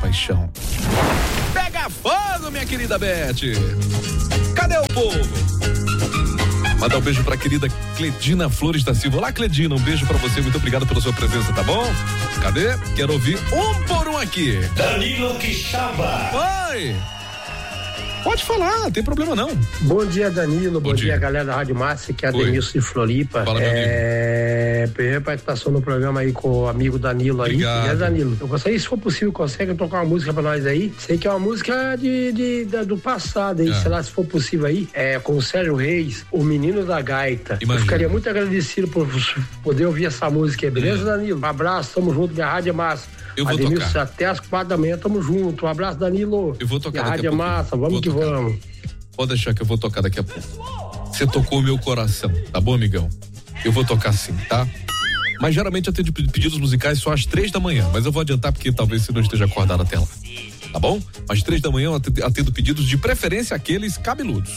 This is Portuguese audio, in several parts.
paixão. Pega fogo, minha querida Beth. Cadê o povo? Mandar um beijo pra querida Cledina Flores da Silva. Olá, Cledina, um beijo pra você, muito obrigado pela sua presença, tá bom? Cadê? Quero ouvir um por um aqui. Danilo Quixaba. Oi! Pode falar, não tem problema não. Bom dia, Danilo. Bom dia, galera da Rádio Massa, que é a Denilson de Floripa. Fala, primeira participação no programa aí com o amigo Danilo aí. Obrigado. Danilo, eu gostaria, se for possível, consegue tocar uma música pra nós aí? Sei que é uma música do passado aí, sei lá, se for possível aí. Com o Sérgio Reis, O Menino da Gaita. Imagina. Eu ficaria muito agradecido por poder ouvir essa música aí, beleza, Danilo? Um abraço, tamo junto, minha Rádio Massa. Eu vou tocar. Até as 4 da manhã, tamo junto. Um abraço, Danilo. Eu vou tocar daqui a pouco. Massa, vamos que vamos. Pode deixar que eu vou tocar daqui a pouco. Você tocou o meu coração, tá bom, amigão? Eu vou tocar sim, tá? Mas geralmente eu atendo pedidos musicais só às 3 da manhã, mas eu vou adiantar porque talvez você não esteja acordado até lá. Tá bom? Às 3 da manhã eu atendo pedidos, de preferência aqueles cabeludos.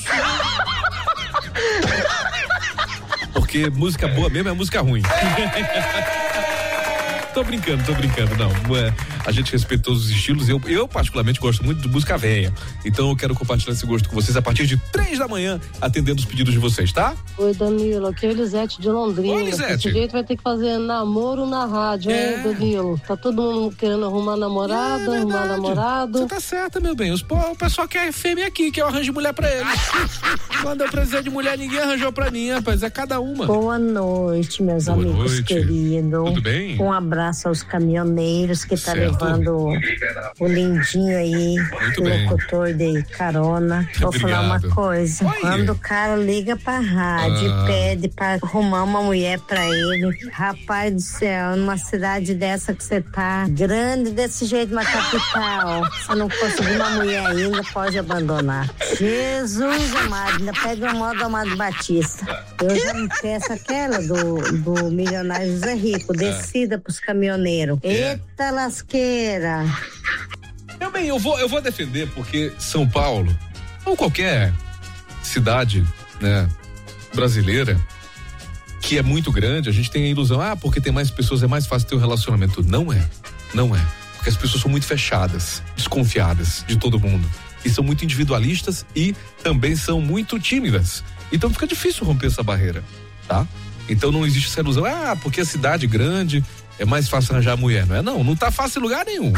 Porque música boa mesmo é música ruim. Tô brincando, não. A gente respeita todos os estilos. Eu particularmente gosto muito de música velha. Então eu quero compartilhar esse gosto com vocês a partir de 3 da manhã, atendendo os pedidos de vocês, tá? Oi, Danilo, aqui é a Elisete de Londrina. Oi, Elisete. Esse jeito vai ter que fazer namoro na rádio, hein, Danilo? Tá todo mundo querendo arrumar namorada, arrumar namorado. Você tá certa, meu bem. O pessoal quer fêmea aqui, que eu arranjo mulher pra eles. Quando eu precisei de mulher, ninguém arranjou pra mim, rapaz. É cada uma. Boa noite, meus amigos queridos. Tudo bem? Um abraço aos caminhoneiros que tá levando o lindinho aí, muito o bem. Locutor de carona. Vou falar uma coisa. Oi. Quando o cara liga pra rádio e pede pra arrumar uma mulher pra ele, rapaz do céu, numa cidade dessa que você tá, grande desse jeito na capital, você não conseguir uma mulher ainda, pode abandonar. Jesus amado, ainda pega o modo Amado Batista. Eu já me peço aquela do milionário José Rico, descida pros caminhoneiro. Eita lasqueira. Bem, eu vou defender, porque São Paulo, ou qualquer cidade, né, brasileira, que é muito grande, a gente tem a ilusão, porque tem mais pessoas, é mais fácil ter um relacionamento. Não é. Porque as pessoas são muito fechadas, desconfiadas de todo mundo. E são muito individualistas e também são muito tímidas. Então fica difícil romper essa barreira, tá? Então não existe essa ilusão, porque a cidade grande é mais fácil arranjar mulher, não é? Não tá fácil em lugar nenhum.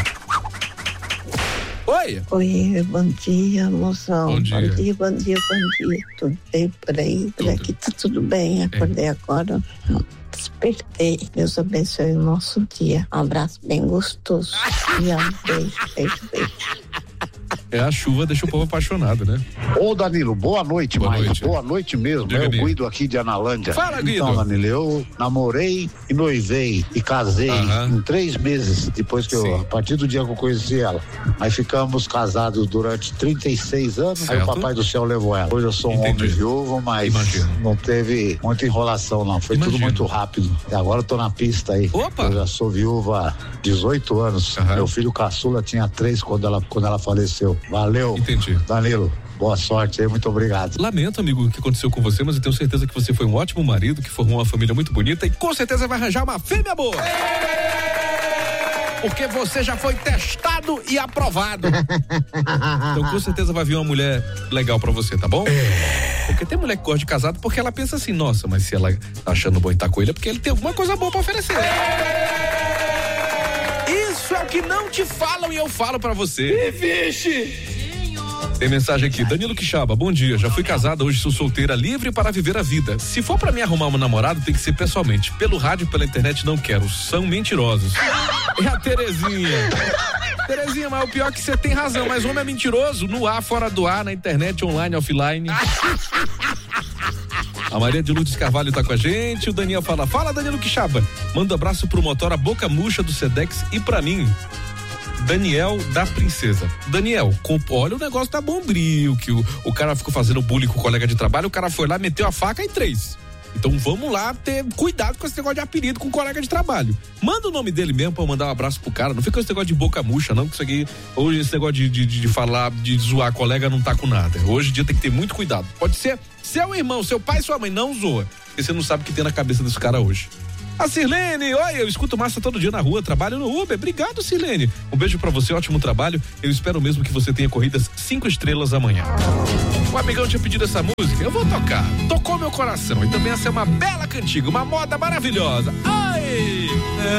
Oi, bom dia, moção. Bom dia. Bom dia. Tudo bem por aí? Por aqui tá tudo bem. Acordei agora. Despertei. Deus abençoe o nosso dia. Um abraço bem gostoso. E beijo. A chuva deixa o povo apaixonado, né? Ô, Danilo, boa noite, Maíra. Boa noite mesmo. Diga, é o amigo. Guido aqui de Analândia. Fala, Guido. Então, Danilo, eu namorei e noivei e casei em 3 meses depois que a partir do dia que eu conheci ela. Aí ficamos casados durante 36 anos, certo. Aí o Papai do Céu levou ela. Hoje eu sou um homem viúvo, mas não teve muita enrolação, não. Foi tudo muito rápido. E agora eu tô na pista aí. Opa! Eu já sou viúva há 18 anos. Meu filho caçula tinha 3 quando ela faleceu. Valeu. Entendi. Danilo, boa sorte aí, muito obrigado. Lamento, amigo, o que aconteceu com você, mas eu tenho certeza que você foi um ótimo marido, que formou uma família muito bonita e com certeza vai arranjar uma fêmea boa. Porque você já foi testado e aprovado. Então com certeza vai vir uma mulher legal pra você, tá bom? Porque tem mulher que gosta de casado porque ela pensa assim, nossa, mas se ela tá achando bom estar com ele é porque ele tem alguma coisa boa pra oferecer. Isso é o que não te falam e eu falo pra você. Vixe! Tem mensagem aqui, Danilo Quixaba, bom dia, já fui casada, hoje sou solteira, livre para viver a vida. Se for pra mim arrumar um namorado, tem que ser pessoalmente. Pelo rádio, pela internet, não quero, são mentirosos. É a Terezinha. Terezinha, mas o pior é que você tem razão, mas homem é mentiroso, no ar, fora do ar, na internet, online, offline. A Maria de Lourdes Carvalho tá com a gente, o Daniel fala Danilo Quixaba, manda abraço pro Motora Boca Murcha do Sedex e pra mim, Daniel da Princesa. Daniel, olha o negócio da Bombril, que o cara ficou fazendo bullying com o colega de trabalho, o cara foi lá, meteu a faca em 3. Então vamos lá ter cuidado com esse negócio de apelido com o colega de trabalho. Manda o nome dele mesmo pra eu mandar um abraço pro cara. Não fica esse negócio de boca murcha, não, que isso aqui, hoje esse negócio de falar, de zoar colega não tá com nada. Hoje em dia tem que ter muito cuidado. Pode ser seu irmão, seu pai e sua mãe, não zoa. Porque você não sabe o que tem na cabeça desse cara hoje. A Sirlene, olha, eu escuto Massa todo dia na rua, trabalho no Uber. Obrigado, Sirlene. Um beijo pra você, ótimo trabalho. Eu espero mesmo que você tenha corridas 5 estrelas amanhã. O amigão tinha pedido essa música, eu vou tocar. Tocou meu coração. E também essa é uma bela cantiga, uma moda maravilhosa. Ai!